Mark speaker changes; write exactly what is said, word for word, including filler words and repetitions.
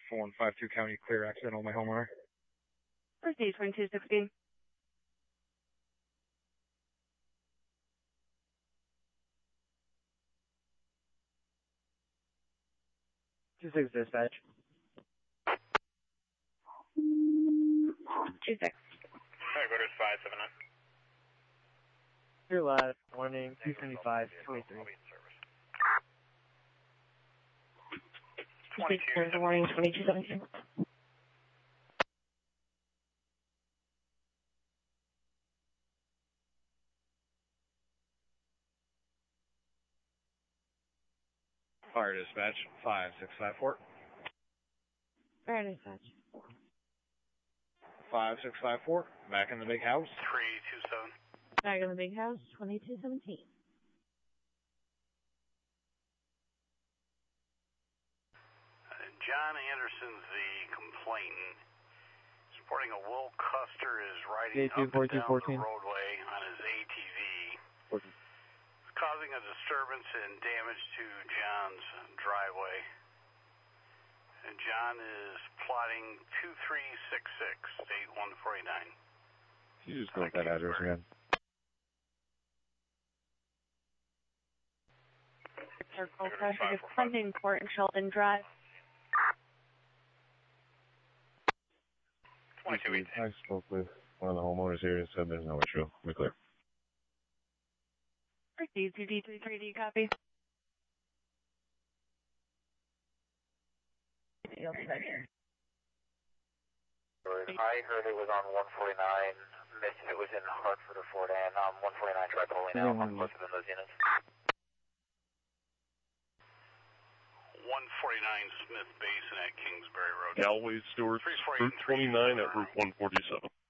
Speaker 1: four one five two County, clear accident on my homeowner.
Speaker 2: Proceed twenty-two sixteen.
Speaker 3: two six dispatch.
Speaker 2: two six.
Speaker 4: Alright, go to five seven nine.
Speaker 3: Your last warning, two seventy-five, twenty-three.
Speaker 2: twenty-two. Warning, twenty-two seventeen.
Speaker 1: Fire dispatch, five six five four.
Speaker 2: Fire dispatch.
Speaker 1: five six five four, back in the big house.
Speaker 4: three two seven.
Speaker 2: Back in the big house, twenty-two seventeen.
Speaker 4: John Anderson's the complainant. Reporting a Will Custer is riding
Speaker 3: J two
Speaker 4: up and
Speaker 3: fourteen
Speaker 4: down
Speaker 3: fourteen.
Speaker 4: the roadway on his A T V.
Speaker 3: fourteen.
Speaker 4: It's causing a disturbance and damage to John's driveway. And John is plotting two three six six, state one forty-nine.
Speaker 1: Can you just go with that address again?
Speaker 2: Circle traffic is pending court in Sheldon Drive.
Speaker 4: twenty-two eighteen.
Speaker 1: I spoke with one of the homeowners here and said there's no issue. We're clear.
Speaker 2: Proceed two D three three D, copy.
Speaker 5: I heard it was on one forty-nine, missed if it was in Hartford or Fort Ann. Um, one forty-nine, try pulling out. I'm closer than those units.
Speaker 4: one forty-nine Smith Basin at Kingsbury Road.
Speaker 6: Galway Stewart, Route twenty-nine at Route one forty-seven.